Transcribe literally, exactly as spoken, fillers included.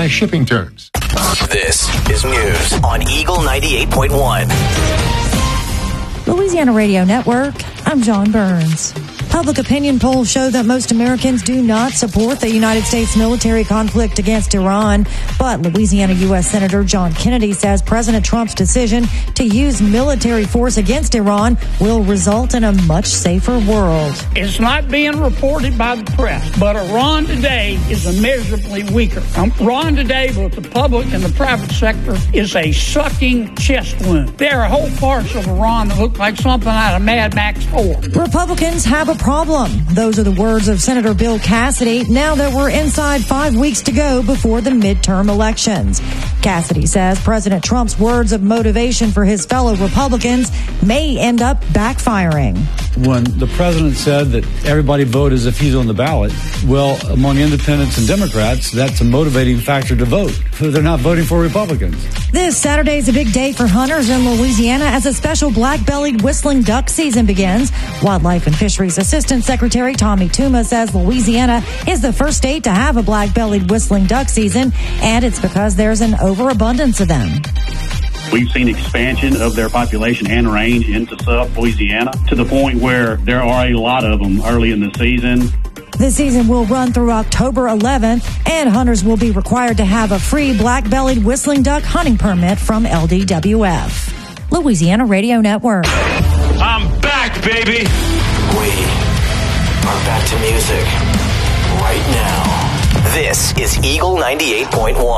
Apply shipping terms. This is news on Eagle ninety-eight point one. Louisiana Radio Network, I'm John Burns. Public opinion polls show that most Americans do not support the United States military conflict against Iran. But Louisiana U S Senator John Kennedy says President Trump's decision to use military force against Iran will result in a much safer world. It's not being reported by the press, but Iran today is immeasurably weaker. Iran today, both the public and the private sector, is a sucking chest wound. There are whole parts of Iran that look like something out of Mad Max four. Republicans have a problem. Those are the words of Senator Bill Cassidy now that we're inside five weeks to go before the midterm elections. Cassidy says President Trump's words of motivation for his fellow Republicans may end up backfiring. When the president said that everybody vote as if he's on the ballot, well, among independents and Democrats, that's a motivating factor to vote. They're not voting for Republicans. This Saturday is a big day for hunters in Louisiana as a special black-bellied whistling duck season begins. Wildlife and Fisheries Assistant Secretary Tommy Tuma says Louisiana is the first state to have a black-bellied whistling duck season, and it's because there's an overabundance of them. We've seen expansion of their population and range into South Louisiana to the point where there are a lot of them early in the season. The season will run through October eleventh, and hunters will be required to have a free black-bellied whistling duck hunting permit from L D W F. Louisiana Radio Network. I'm back, baby! We are back to music right now. This is Eagle ninety-eight point one.